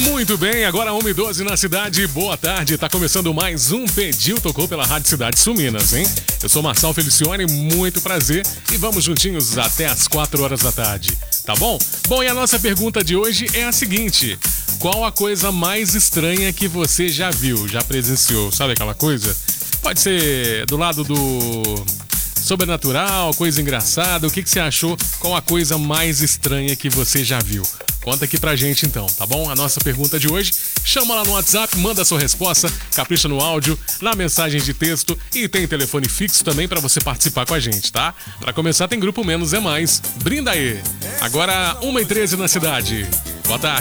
Muito bem, agora 1h12 na cidade. Boa tarde, tá começando mais um Pediu Tocou pela Rádio Cidade Sul Minas, hein? Eu sou Marçal Felicione, muito prazer e vamos juntinhos até as 4 horas da tarde, tá bom? Bom, e a nossa pergunta de hoje é a seguinte: qual a coisa mais estranha que você já viu, já presenciou? Sabe aquela coisa? Pode ser do lado do sobrenatural, coisa engraçada. O que você achou? Qual a coisa mais estranha que você já viu? Conta aqui pra gente então, tá bom? A nossa pergunta de hoje, chama lá no WhatsApp, manda a sua resposta, capricha no áudio, na mensagem de texto e tem telefone fixo também pra você participar com a gente, tá? Pra começar tem Grupo Menos é Mais, brinda aí! Agora 1h13 na cidade. Boa tarde.